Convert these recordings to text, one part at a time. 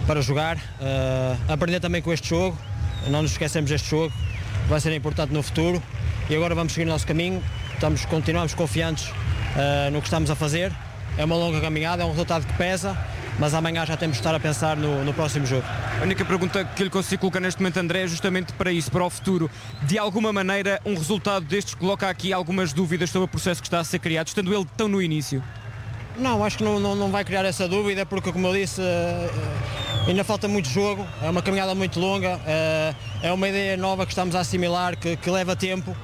para jogar, aprender também com este jogo, não nos esquecemos deste jogo, vai ser importante no futuro e agora vamos seguir o nosso caminho, continuamos confiantes no que estamos a fazer, é uma longa caminhada, é um resultado que pesa, mas amanhã já temos de estar a pensar no próximo jogo. A única pergunta que lhe consigo colocar neste momento, André, é justamente para isso, para o futuro. De alguma maneira, um resultado destes coloca aqui algumas dúvidas sobre o processo que está a ser criado, estando ele tão no início? Não, acho que não vai criar essa dúvida, porque como eu disse, ainda falta muito jogo, é uma caminhada muito longa, é uma ideia nova que estamos a assimilar, que leva tempo,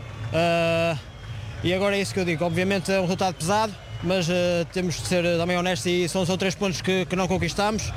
e agora é isso que eu digo, obviamente é um resultado pesado, mas temos de ser também honestos e são 3 pontos que não conquistamos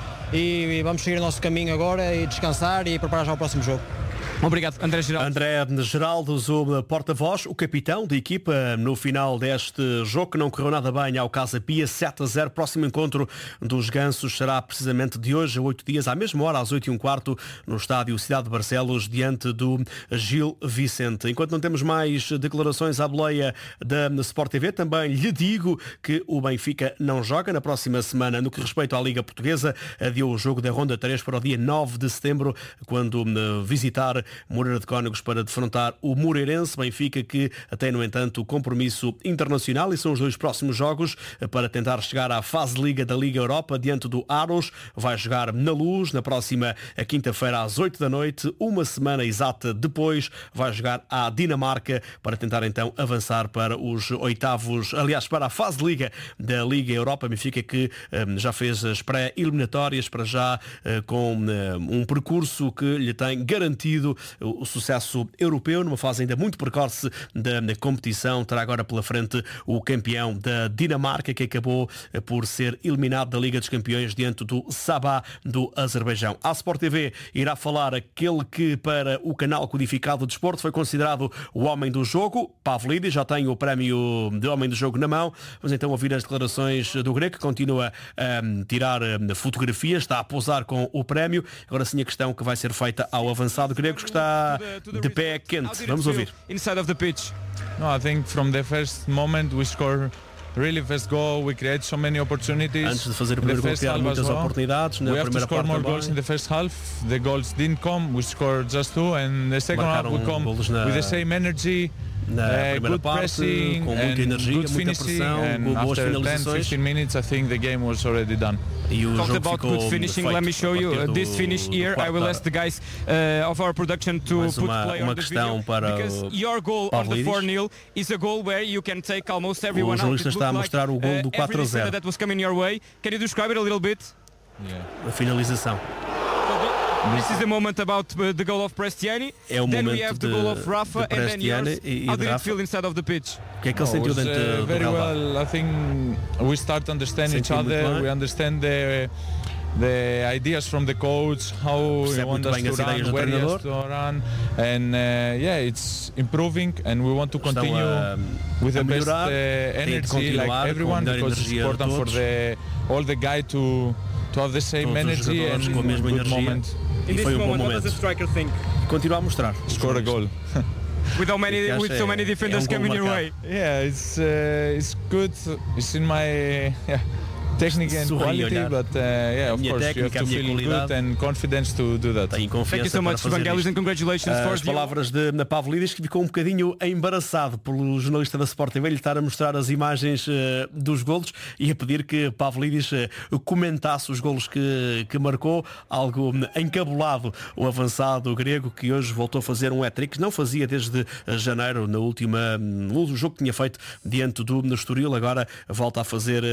e vamos seguir o nosso caminho agora e descansar e preparar já o próximo jogo. Obrigado, André Geraldo. André Geraldo, o porta-voz, o capitão da equipa no final deste jogo que não correu nada bem ao Casa Pia, 7-0. Próximo encontro dos Gansos será precisamente de hoje, a 8 dias, à mesma hora, às 8h15, no estádio Cidade de Barcelos, diante do Gil Vicente. Enquanto não temos mais declarações à boleia da Sport TV, também lhe digo que o Benfica não joga na próxima semana. No que respeita à Liga Portuguesa, adiou o jogo da Ronda 3 para o dia 9 de setembro, quando visitar Moreira de Cónegos para defrontar o Moreirense. Benfica que tem, no entanto, o compromisso internacional e são os 2 próximos jogos para tentar chegar à fase de Liga da Liga Europa diante do Aros. Vai jogar na Luz na próxima quinta-feira às 8 da noite. Uma semana exata depois vai jogar à Dinamarca para tentar então avançar para os oitavos, aliás, para a fase de Liga da Liga Europa. Benfica que já fez as pré-eliminatórias para já com um percurso que lhe tem garantido o sucesso europeu, numa fase ainda muito precoce da competição. Terá agora pela frente o campeão da Dinamarca, que acabou por ser eliminado da Liga dos Campeões diante do Sabah do Azerbaijão. A Sport TV irá falar aquele que para o canal codificado de desporto foi considerado o homem do jogo, Pavlidis, já tem o prémio de homem do jogo na mão. Vamos então ouvir as declarações do grego, que continua a tirar fotografias, está a posar com o prémio. Agora sim a questão que vai ser feita ao avançado grego, que está de pé quente. Vamos ouvir. Inside of the pitch. No, I think from the first moment we score really first goal, we create so many opportunities. Antes de fazer o primeiro gol, criaram muitas oportunidades na primeira parte. More goals in the first half. The goals didn't come. We scored just 2, and the second half we come with the same energy. Na primeira parte, com muita energia, muita pressão, boas finalizações. 10-15 minutes, I think the game was already done. E o Talked jogo about ficou good finishing. Let me show you this finish here. I will ask the guys of our production to put play on the video, because your goal on the 4-0 is a goal where you can take almost everyone out. O jornalista está a mostrar o gol do 4-0. That was coming your way. Can you describe it a little bit? Yeah. A finalização. This is the moment about the goal of Prestiani. É o then momento we have the goal of Rafa, and then yours. How did it feel inside of the pitch? O que é que ele sentiu dentro do very relvado? well. I think we start to understand each other. We understand the ideas from the coach, how he wants us to run, where he has to run, and yeah, it's improving, and we want to continue with the best energy, like everyone, because it's important for all the guys to have the same energy and good moment. In this moment, what does the striker think? Continua a mostrar. Score a goal. With so many defenders coming your way. Yeah, it's good. It's in my technique and quality, but yeah, of course you have to feel good and confidence to do that. Tem confiança. Thank you so much, Vangelis, and congratulations for as palavras de Pavlidis, que ficou um bocadinho embaraçado pelo jornalista da Sport TV lhe estar a mostrar as imagens dos golos e a pedir que Pavlidis comentasse os golos que marcou, algo encabulado o avançado grego, que hoje voltou a fazer um hat-trick, não fazia desde janeiro, no último jogo que tinha feito diante do Estoril. Agora volta a fazer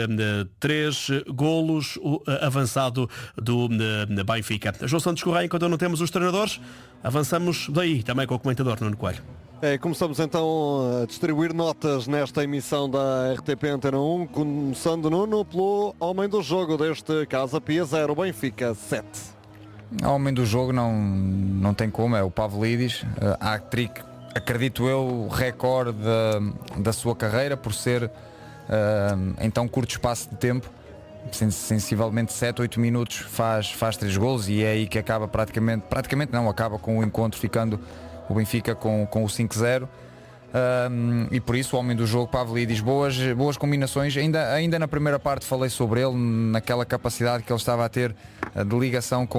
3 golos, o avançado do Benfica. João Santos Correia, enquanto não temos os treinadores, avançamos daí também com o comentador Nuno Coelho. Começamos então a distribuir notas nesta emissão da RTP Antena 1, começando, Nuno, pelo homem do jogo deste Casa Pia 0, Benfica 7. O homem do jogo não tem como, é o Pavlidis. A hat-trick, acredito eu, recorde da sua carreira, por ser em tão curto espaço de tempo, sensivelmente 7-8 minutos, faz 3 golos, e é aí que acaba acaba com o encontro, ficando o Benfica com o 5-0. E por isso o homem do jogo, Pavlidis, boas combinações. Ainda na primeira parte falei sobre ele, naquela capacidade que ele estava a ter de ligação com